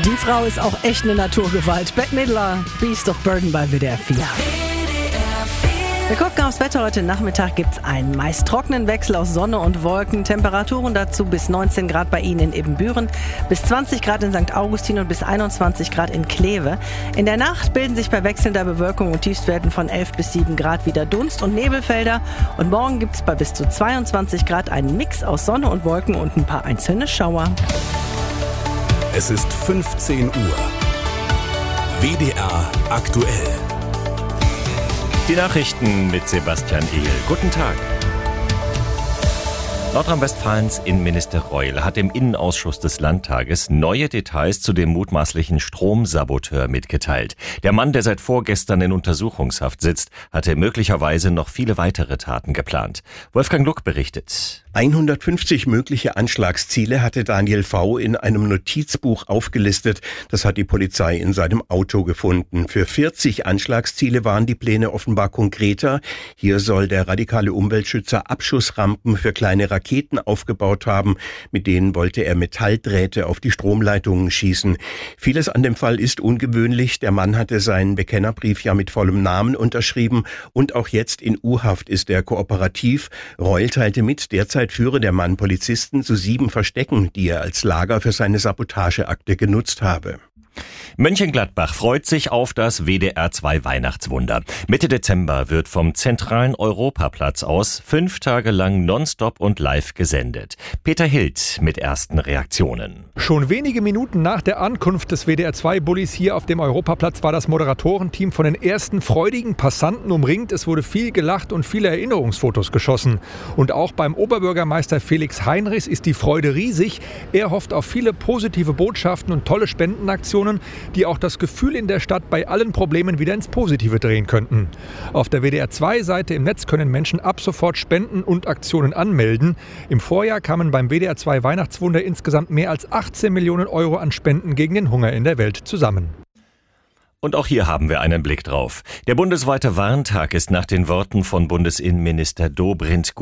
Die Frau ist auch echt eine Naturgewalt. Bette Midler, Beast of Burden bei WDR 4. Wir gucken aufs Wetter. Heute Nachmittag gibt es einen meist trockenen Wechsel aus Sonne und Wolken. Temperaturen dazu bis 19 Grad bei Ihnen in Ibbenbüren, bis 20 Grad in St. Augustin und bis 21 Grad in Kleve. In der Nacht bilden sich bei wechselnder Bewölkung und Tiefstwerten von 11 bis 7 Grad wieder Dunst- und Nebelfelder. Und morgen gibt es bei bis zu 22 Grad einen Mix aus Sonne und Wolken und ein paar einzelne Schauer. Es ist 15 Uhr. WDR aktuell. Die Nachrichten mit Sebastian Ehl. Guten Tag. Nordrhein-Westfalens Innenminister Reul hat im Innenausschuss des Landtages neue Details zu dem mutmaßlichen Stromsaboteur mitgeteilt. Der Mann, der seit vorgestern in Untersuchungshaft sitzt, hatte möglicherweise noch viele weitere Taten geplant. Wolfgang Luck berichtet. 150 mögliche Anschlagsziele hatte Daniel V. in einem Notizbuch aufgelistet. Das hat die Polizei in seinem Auto gefunden. Für 40 Anschlagsziele waren die Pläne offenbar konkreter. Hier soll der radikale Umweltschützer Abschussrampen für kleine Raketen aufgebaut haben. Mit denen wollte er Metalldrähte auf die Stromleitungen schießen. Vieles an dem Fall ist ungewöhnlich. Der Mann hatte seinen Bekennerbrief ja mit vollem Namen unterschrieben. Und auch jetzt in U-Haft ist er kooperativ. Reul teilte mit, derzeit führe der Mann Polizisten zu 7 Verstecken, die er als Lager für seine Sabotageakte genutzt habe. Mönchengladbach freut sich auf das WDR 2 Weihnachtswunder. Mitte Dezember wird vom zentralen Europaplatz aus 5 Tage lang nonstop und live gesendet. Peter Hild mit ersten Reaktionen. Schon wenige Minuten nach der Ankunft des WDR 2 Bullis hier auf dem Europaplatz war das Moderatorenteam von den ersten freudigen Passanten umringt. Es wurde viel gelacht und viele Erinnerungsfotos geschossen. Und auch beim Oberbürgermeister Felix Heinrichs ist die Freude riesig. Er hofft auf viele positive Botschaften und tolle Spendenaktionen, die auch das Gefühl in der Stadt bei allen Problemen wieder ins Positive drehen könnten. Auf der WDR 2-Seite im Netz können Menschen ab sofort Spenden und Aktionen anmelden. Im Vorjahr kamen beim WDR 2 Weihnachtswunder insgesamt mehr als 18 Millionen Euro an Spenden gegen den Hunger in der Welt zusammen. Und auch hier haben wir einen Blick drauf. Der bundesweite Warntag ist nach den Worten von Bundesinnenminister Dobrindt